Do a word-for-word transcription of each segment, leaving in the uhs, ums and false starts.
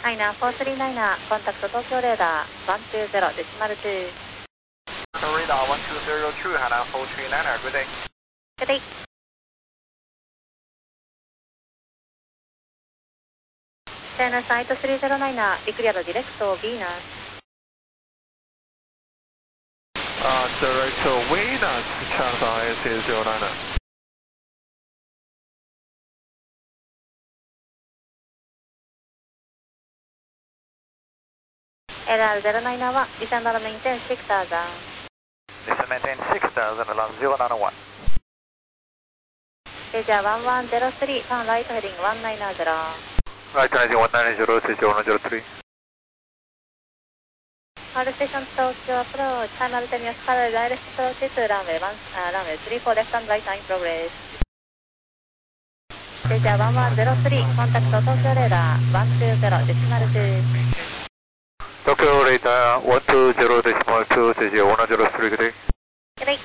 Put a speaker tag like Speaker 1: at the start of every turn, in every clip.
Speaker 1: ナイナーフォースリーナイナー、コンタクト東京レーダー、ワンツーゼロデシマルツー。
Speaker 2: Radar one two zero two, Hana four three nine, good day.
Speaker 1: Good day. China Site three zero nine, declare direct to Venus.
Speaker 2: Uh, direct to Venus, China I S A zero nine.
Speaker 1: エルアールゼロナイナーワン、descend and maintain six thousand.
Speaker 2: Descend maintain six thousand, alarm zero nine one.
Speaker 1: Asia one one zero three, turn right heading one nine zero.
Speaker 2: Right heading one nine zero, zero one zero three.
Speaker 1: All station Tokyo approach, simultaneous parallel direct approach to runway one, uh, runway three four left and right in progress. Asia one one zero three, contact Tokyo radar one two zero decimal two.
Speaker 2: Tokyo radar one two zero decimal two, zero one zero three, good day.
Speaker 1: Good day.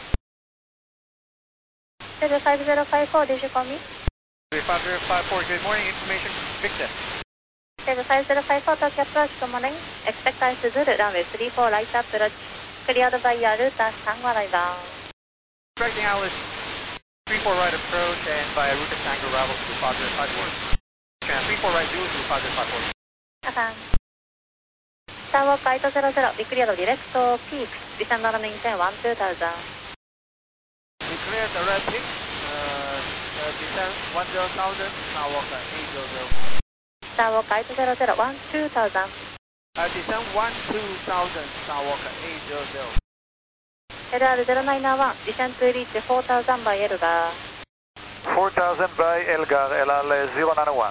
Speaker 1: Zero five zero five four, did you call me?
Speaker 2: five zero five four, good morning, information, Victor.
Speaker 1: Zero five zero five four, Tokyo approach, good morning. Expect ice to Zulu, runway three four right approach. Cleared by your route as Tango arrival.
Speaker 2: Correcting Alice, three four right approach and via route of Tango arrival to five zero five four. Trans three four right Zulu to five zero five four.
Speaker 1: Affirm. Starwalk eight zero zero, declared direct to peak, descend and maintain one two thousand.
Speaker 2: Declared direct peak, uh, uh, descend one zero thousand, Starwalk eight zero zero.
Speaker 1: Starwalk eight zero zero, one two thousand.
Speaker 2: Uh, descend one two thousand, Starwalk eight zero zero.
Speaker 1: エルアールゼロナイナーワン、descend to reach four thousand by Elgar.
Speaker 2: four thousand by Elgar, L L zero nine one.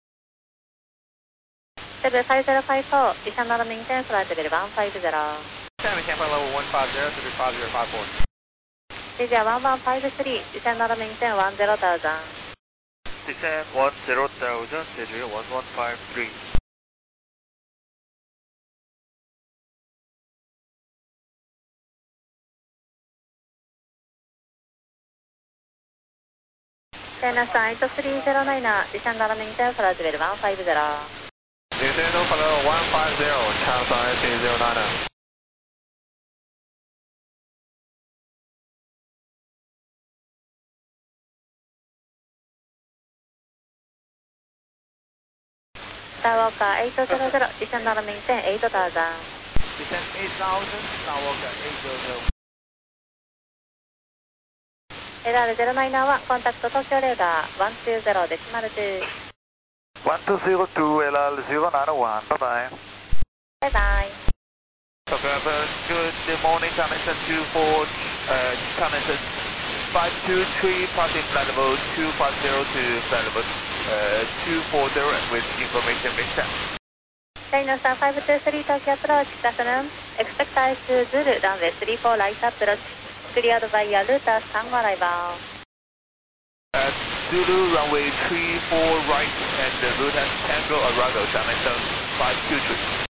Speaker 1: seven five zero five four, descend and maintain flight level one five zero.
Speaker 2: Maintain flight level one five zero, to five zero five four.
Speaker 1: Asia one one five three, descend and maintain one zero thousand.
Speaker 2: Descend one zero thousand, zero one one five three.
Speaker 1: China Site three zero nine, descend and maintain flight level one five zero.
Speaker 2: Descend flight level one five zero, China I S A zero nine.
Speaker 1: Starwalker eight zero zero, descend and maintain eight thousand.
Speaker 2: Descend eight thousand, Starwalker eight zero zero.
Speaker 1: エルアールゼロナイナーワン、コンタクト東京レーダーワンツーゼロデシマルツー。
Speaker 2: one two zero two, L L zero nine one, bye bye.
Speaker 1: バイバイ。
Speaker 2: Okay, good morning, Connection two four, uh, Connection five two three, passing flight level two five zero to flight level uh, two four zero with information mixed up.
Speaker 1: China Star five two three, Tokyo approach, good afternoon. Expect ice to Zulu, runway three four right approach. Cleared by your route as Tango arrival.
Speaker 2: Uh, Zulu runway three four right and the route as Tango arrival, Connection five two three.